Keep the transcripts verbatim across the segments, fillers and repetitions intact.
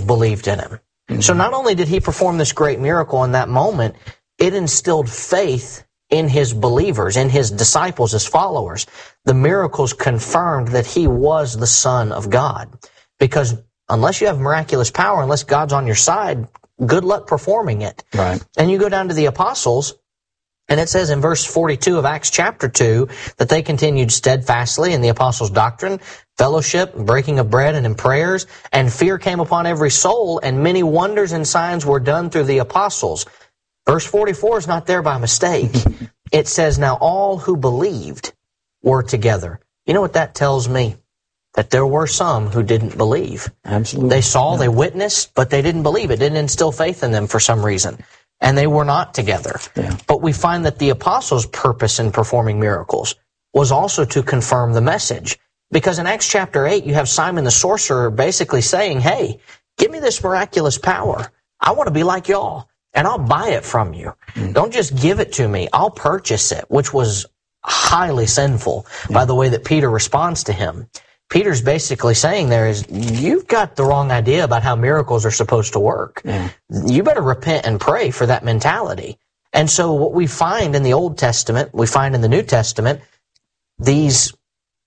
believed in him. Mm-hmm. So not only did he perform this great miracle in that moment, it instilled faith in his believers, in his disciples, his followers. The miracles confirmed that he was the Son of God. Because unless you have miraculous power, unless God's on your side, good luck performing it. Right. And you go down to the apostles, and it says in verse forty-two of Acts chapter two that they continued steadfastly in the apostles' doctrine, fellowship, breaking of bread, and in prayers, and fear came upon every soul, and many wonders and signs were done through the apostles. Verse forty-four is not there by mistake. It says, now all who believed were together. You know what that tells me? That there were some who didn't believe. Absolutely. They saw, yeah. they witnessed, but they didn't believe. It didn't instill faith in them for some reason. And they were not together. Yeah. But we find that the apostles' purpose in performing miracles was also to confirm the message. Because in Acts chapter eight, you have Simon the sorcerer basically saying, hey, give me this miraculous power. I want to be like y'all, and I'll buy it from you. Mm. Don't just give it to me. I'll purchase it, which was highly sinful yeah. by the way that Peter responds to him. Peter's basically saying there is, you've got the wrong idea about how miracles are supposed to work. Yeah. You better repent and pray for that mentality. And so what we find in the Old Testament, we find in the New Testament, these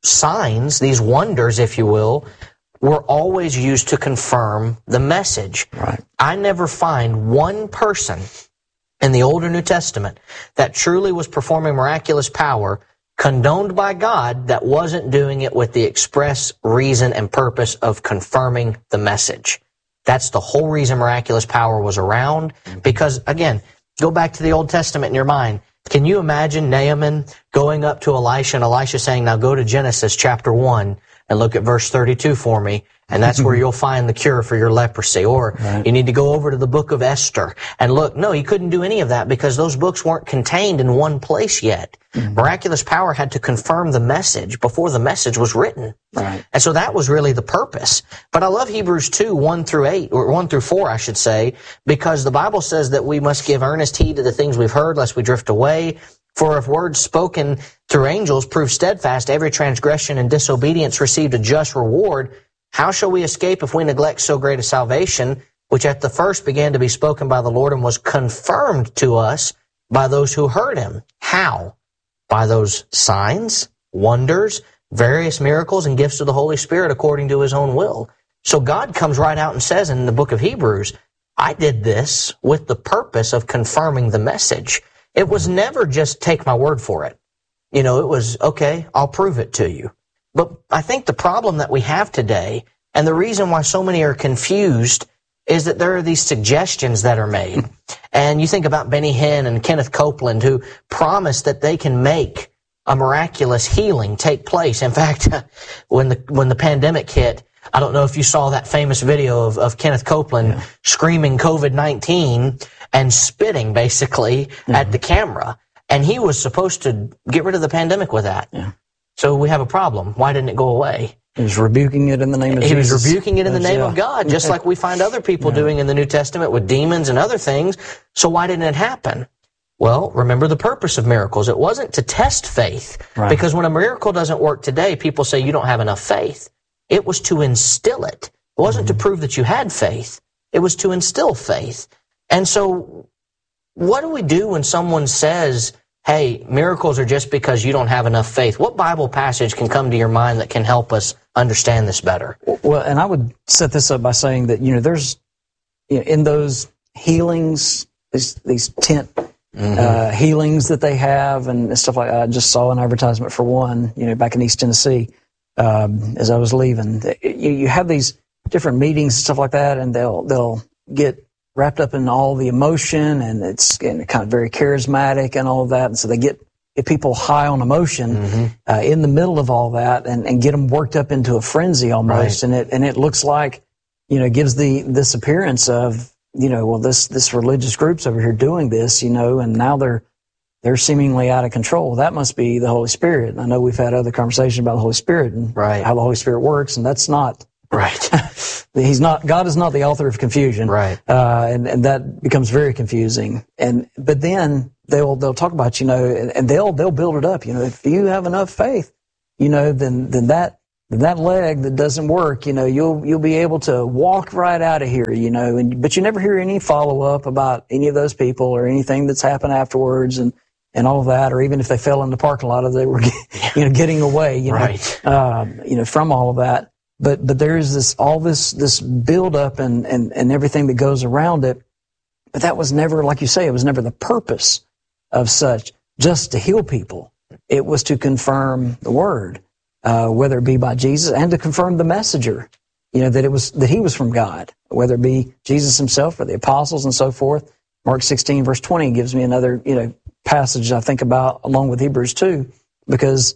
signs, these wonders, if you will, were always used to confirm the message. Right. I never find one person in the Old or New Testament that truly was performing miraculous power condoned by God that wasn't doing it with the express reason and purpose of confirming the message. That's the whole reason miraculous power was around. Because, again, go back to the Old Testament in your mind. Can you imagine Naaman going up to Elisha and Elisha saying, now go to Genesis chapter one and look at verse thirty-two for me, and that's where you'll find the cure for your leprosy. Or right. you need to go over to the book of Esther and look. No, he couldn't do any of that because those books weren't contained in one place yet. Mm-hmm. Miraculous power had to confirm the message before the message was written. Right. And so that was really the purpose. But I love Hebrews two, one through eight, or one through four, I should say, because the Bible says that we must give earnest heed to the things we've heard, lest we drift away. For if words spoken through angels prove steadfast, every transgression and disobedience received a just reward. How shall we escape if we neglect so great a salvation, which at the first began to be spoken by the Lord and was confirmed to us by those who heard him? How? By those signs, wonders, various miracles, and gifts of the Holy Spirit according to his own will. So God comes right out and says in the book of Hebrews, I did this with the purpose of confirming the message. It was never just take my word for it. You know, it was, okay, I'll prove it to you. But I think the problem that we have today, and the reason why so many are confused, is that there are these suggestions that are made. And you think about Benny Hinn and Kenneth Copeland, who promise that they can make a miraculous healing take place. In fact, when the when the pandemic hit, I don't know if you saw that famous video of, of Kenneth Copeland yeah. screaming COVID nineteen and spitting, basically, mm-hmm. at the camera. And he was supposed to get rid of the pandemic with that. Yeah. So we have a problem. Why didn't it go away? He was rebuking it in the name of he Jesus. He was rebuking it in the name yeah. of God, just like we find other people yeah. doing in the New Testament with demons and other things. So why didn't it happen? Well, remember the purpose of miracles. It wasn't to test faith. Right. Because when a miracle doesn't work today, people say you don't have enough faith. It was to instill it. It wasn't mm-hmm. to prove that you had faith. It was to instill faith. And so what do we do when someone says, hey, miracles are just because you don't have enough faith? What Bible passage can come to your mind that can help us understand this better? Well, and I would set this up by saying that, you know, there's, you know, in those healings, these, these tent mm-hmm. uh, healings that they have and stuff like that. I just saw an advertisement for one, you know, back in East Tennessee um, as I was leaving. You, you have these different meetings and stuff like that, and they'll they'll get wrapped up in all the emotion, and it's kind of very charismatic and all of that. And so they get, get people high on emotion mm-hmm. uh, in the middle of all that, and, and get them worked up into a frenzy almost. Right. And it and it looks like, you know, gives the this appearance of, you know, well, this this religious group's over here doing this, you know, and now they're they're seemingly out of control. That must be the Holy Spirit. And I know we've had other conversations about the Holy Spirit and right. how the Holy Spirit works, and that's not right. He's not. God is not the author of confusion, right? Uh, and and that becomes very confusing. And but then they'll they'll talk about, you know, and, and they'll they'll build it up. You know, if you have enough faith, you know, then then that that leg that doesn't work, you know, you'll you'll be able to walk right out of here, you know, and but you never hear any follow up about any of those people or anything that's happened afterwards and, and all of that, or even if they fell in the parking lot, or they were, you know, getting away, you know, right. um, you know, from all of that. But but there is this all this this build up and, and and everything that goes around it. But that was never, like you say, it was never the purpose of such, just to heal people. It was to confirm the word. Uh, whether it be by Jesus and to confirm the messenger, you know, that it was, that he was from God, whether it be Jesus himself or the apostles and so forth. Mark sixteen verse twenty gives me another, you know, passage I think about along with Hebrews two, because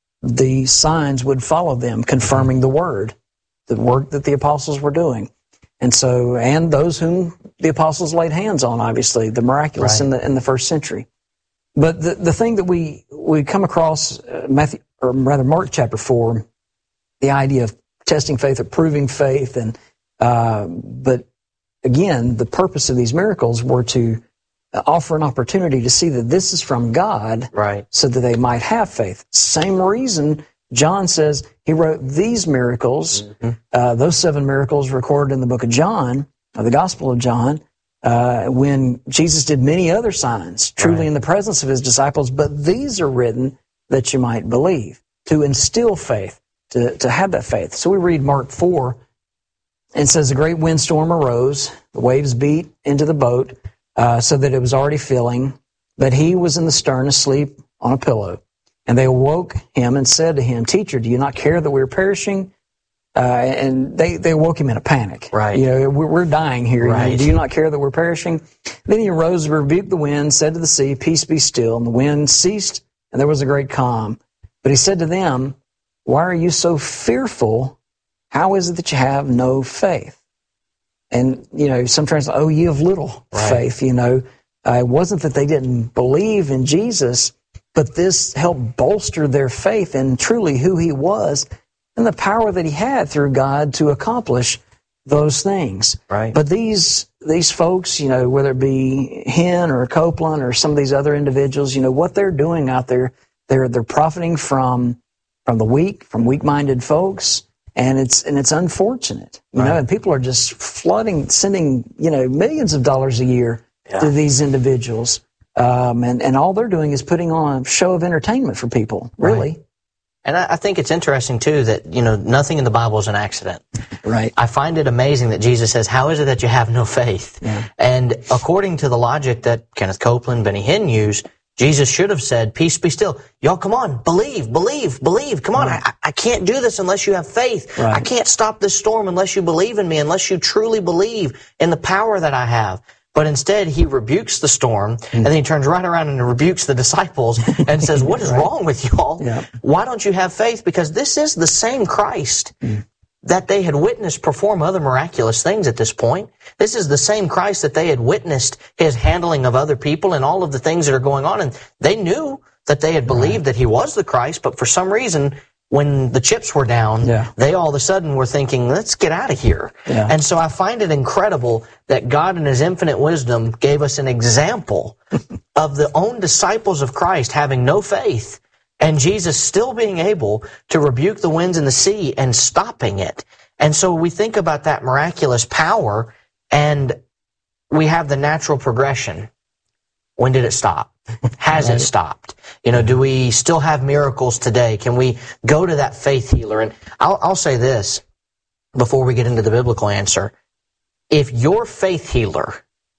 the signs would follow them, confirming the word, the work that the apostles were doing. And so, and those whom the apostles laid hands on, obviously, the miraculous right. in the, in the first century. But the, the thing that we, we come across, uh, Matthew, or rather Mark chapter four, the idea of testing faith or proving faith. And, uh, but again, the purpose of these miracles were to offer an opportunity to see that this is from God, right. so that they might have faith. Same reason John says he wrote these miracles, mm-hmm. uh, those seven miracles recorded in the book of John, or the Gospel of John, uh, when Jesus did many other signs, truly right. in the presence of his disciples, but these are written that you might believe, to instill faith, to, to have that faith. So we read Mark four, and it says, a great windstorm arose, the waves beat into the boat, uh, so that it was already filling, but he was in the stern asleep on a pillow. And they awoke him and said to him, Teacher, do you not care that we're perishing? Uh, and they, they awoke him in a panic. Right. You know, we're, we're dying here. Right. You know, do you not care that we're perishing? Then he arose, rebuked the wind, said to the sea, Peace be still. And the wind ceased, and there was a great calm. But he said to them, Why are you so fearful? How is it that you have no faith? And, you know, sometimes, oh, ye of little right. faith, you know. Uh, it wasn't that they didn't believe in Jesus, but this helped bolster their faith in truly who he was and the power that he had through God to accomplish those things. Right. But these these folks, you know, whether it be Hinn or Copeland or some of these other individuals, you know, what they're doing out there, they're they're profiting from from the weak, from weak-minded folks, and it's and it's unfortunate, you right. know. And people are just flooding, sending, you know, millions of dollars a year yeah. to these individuals, um, and and all they're doing is putting on a show of entertainment for people, really. Right. And I think it's interesting, too, that, you know, nothing in the Bible is an accident. Right. I find it amazing that Jesus says, how is it that you have no faith? Yeah. And according to the logic that Kenneth Copeland, Benny Hinn used, Jesus should have said, peace be still. Y'all, come on, believe, believe, believe. Come on, right. I, I can't do this unless you have faith. Right. I can't stop this storm unless you believe in me, unless you truly believe in the power that I have. But instead, he rebukes the storm, mm. and then he turns right around and rebukes the disciples and says, what is right. wrong with y'all? Yeah. Why don't you have faith? Because this is the same Christ mm. that they had witnessed perform other miraculous things at this point. This is the same Christ that they had witnessed his handling of other people and all of the things that are going on. And they knew that they had believed right. that he was the Christ, but for some reason, when the chips were down, yeah. they all of a sudden were thinking, let's get out of here. Yeah. And so I find it incredible that God in his infinite wisdom gave us an example of the own disciples of Christ having no faith and Jesus still being able to rebuke the winds and the sea and stopping it. And so we think about that miraculous power and we have the natural progression. When did it stop? Has right. it stopped? You know, do we still have miracles today? Can we go to that faith healer? And I'll, I'll say this before we get into the biblical answer. If your faith healer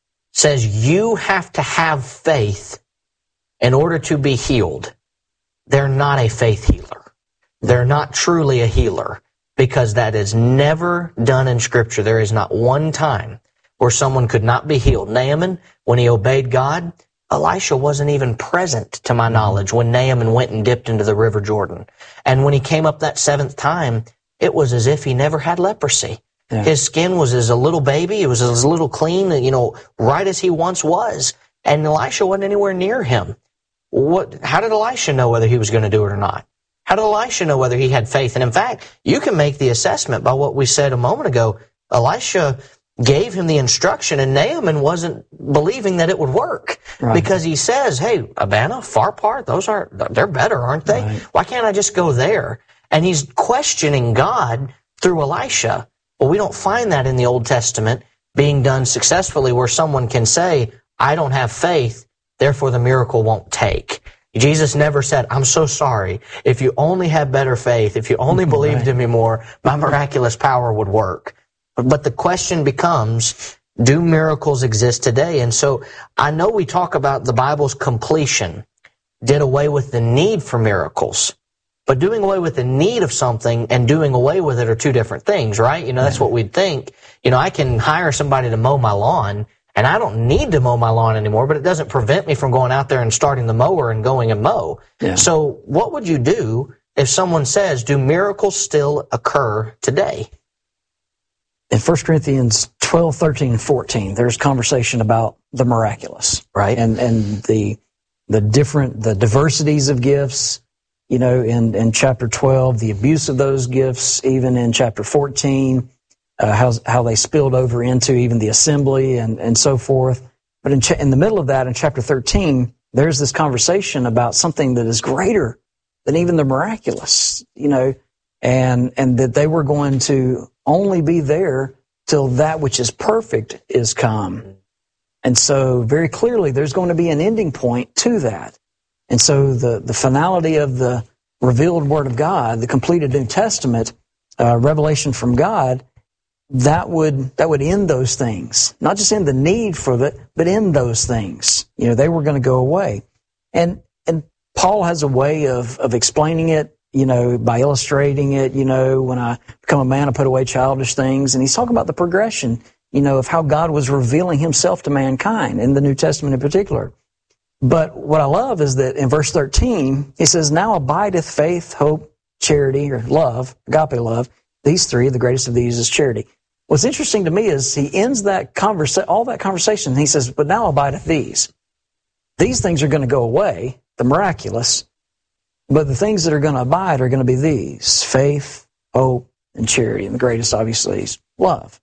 says you have to have faith in order to be healed, they're not a faith healer. They're not truly a healer because that is never done in Scripture. There is not one time where someone could not be healed. Naaman, when he obeyed God, Elisha wasn't even present, to my knowledge, when Naaman went and dipped into the River Jordan. And when he came up that seventh time, it was as if he never had leprosy. Yeah. His skin was as a little baby. It was as a little clean, you know, right as he once was. And Elisha wasn't anywhere near him. What? How did Elisha know whether he was going to do it or not? How did Elisha know whether he had faith? And in fact, you can make the assessment by what we said a moment ago. Elisha gave him the instruction, and Naaman wasn't believing that it would work. Right. Because he says, hey, Abana, Pharpar, those aren't, they're better, aren't they? Right. Why can't I just go there? And he's questioning God through Elisha. Well, we don't find that in the Old Testament being done successfully where someone can say, I don't have faith, therefore the miracle won't take. Jesus never said, I'm so sorry. If you only had better faith, if you only believed right. in me more, my miraculous power would work. But the question becomes, do miracles exist today? And so I know we talk about the Bible's completion, did away with the need for miracles. But doing away with the need of something and doing away with it are two different things, right? You know, that's what we'd think. You know, I can hire somebody to mow my lawn, and I don't need to mow my lawn anymore, but it doesn't prevent me from going out there and starting the mower and going and mow. Yeah. So what would you do if someone says, do miracles still occur today? In First Corinthians twelve, thirteen, and fourteen, there's conversation about the miraculous, right? And and the the different, the diversities of gifts, you know, in, in chapter twelve, the abuse of those gifts, even in chapter fourteen, uh, how, how they spilled over into even the assembly and, and so forth. But in, cha- in the middle of that, in chapter thirteen, there's this conversation about something that is greater than even the miraculous, you know, and, and that they were going to only be there till that which is perfect is come. And so very clearly there's going to be an ending point to that. And so the, the finality of the revealed Word of God, the completed New Testament, uh, revelation from God, that would that would end those things. Not just end the need for it, but end those things. You know, they were going to go away. And and Paul has a way of, of explaining it, you know, by illustrating it. You know, when I become a man, I put away childish things. And he's talking about the progression, you know, of how God was revealing himself to mankind, in the New Testament in particular. But what I love is that in verse thirteen, he says, now abideth faith, hope, charity, or love, agape love. These three, the greatest of these is charity. What's interesting to me is he ends that conversa- all that conversation, and he says, but now abideth these. These things are going to go away, the miraculous, but the things that are going to abide are going to be these, faith, hope, and charity. And the greatest, obviously, is love.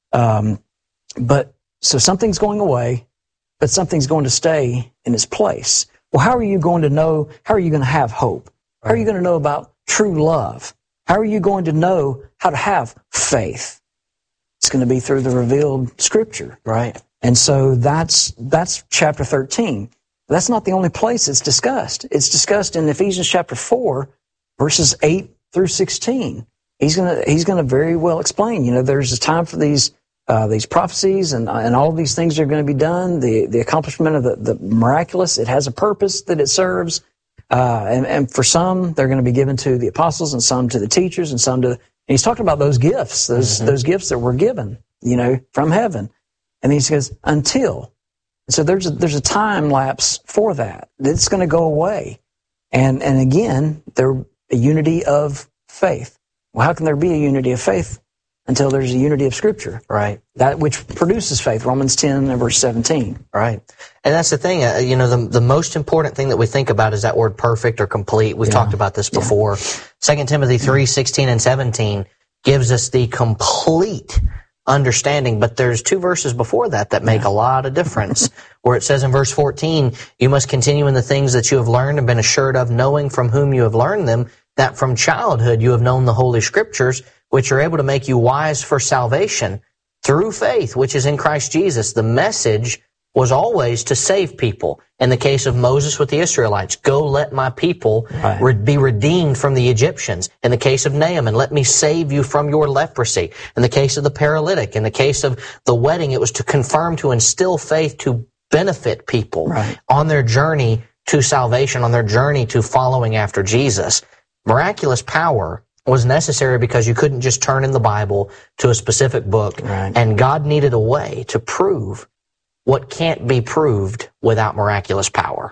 Um, but, so something's going away, but something's going to stay in its place. Well, how are you going to know, how are you going to have hope? How are you going to know about true love? How are you going to know how to have faith? It's going to be through the revealed Scripture. Right. And so that's that's chapter thirteen. That's not the only place it's discussed. It's discussed in Ephesians chapter four, verses eight through sixteen. He's going to he's going to very well explain, you know, there's a time for these uh, these prophecies and and all of these things are going to be done. The the accomplishment of the, the miraculous, it has a purpose that it serves. Uh, and, and for some, they're going to be given to the apostles, and some to the teachers, and some to, and he's talking about those gifts, those, mm-hmm. those gifts that were given, you know, from heaven. And he says, until. And so there's a, there's a time lapse for that. It's going to go away. And, and again, there, a unity of faith. Well, how can there be a unity of faith until there's a unity of Scripture? Right. That which produces faith, Romans ten and verse seventeen. Right. And that's the thing, uh, you know, the the most important thing that we think about is that word perfect or complete. We've yeah. talked about this before. Yeah. Second Timothy three, sixteen and seventeen gives us the complete understanding, but there's two verses before that that make yeah. a lot of difference, where it says in verse fourteen, you must continue in the things that you have learned and been assured of, knowing from whom you have learned them, that from childhood you have known the Holy Scriptures, which are able to make you wise for salvation through faith, which is in Christ Jesus. The message was always to save people. In the case of Moses with the Israelites, go let my people right. re- be redeemed from the Egyptians. In the case of Naaman, let me save you from your leprosy. In the case of the paralytic, in the case of the wedding, it was to confirm, to instill faith, to benefit people right. on their journey to salvation, on their journey to following after Jesus. Miraculous power was necessary because you couldn't just turn in the Bible to a specific book, right. and God needed a way to prove what can't be proved without miraculous power.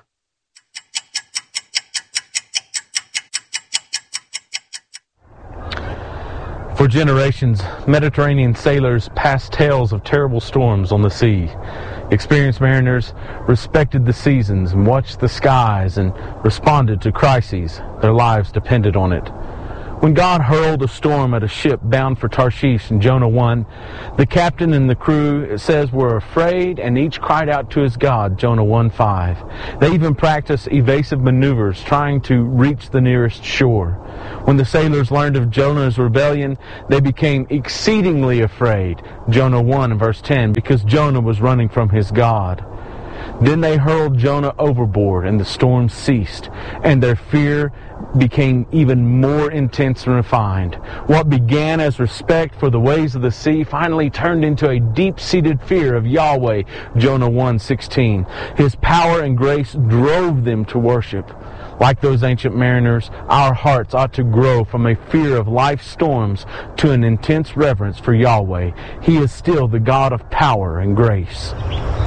For generations, Mediterranean sailors passed tales of terrible storms on the sea. Experienced mariners respected the seasons and watched the skies and responded to crises. Their lives depended on it. When God hurled a storm at a ship bound for Tarshish in Jonah one, the captain and the crew, it says, were afraid and each cried out to his God, Jonah one five. They even practiced evasive maneuvers trying to reach the nearest shore. When the sailors learned of Jonah's rebellion, they became exceedingly afraid, Jonah one and verse ten, because Jonah was running from his God. Then they hurled Jonah overboard, and the storm ceased, and their fear became even more intense and refined. What began as respect for the ways of the sea finally turned into a deep-seated fear of Yahweh, Jonah one sixteen. His power and grace drove them to worship. Like those ancient mariners, our hearts ought to grow from a fear of life's storms to an intense reverence for Yahweh. He is still the God of power and grace.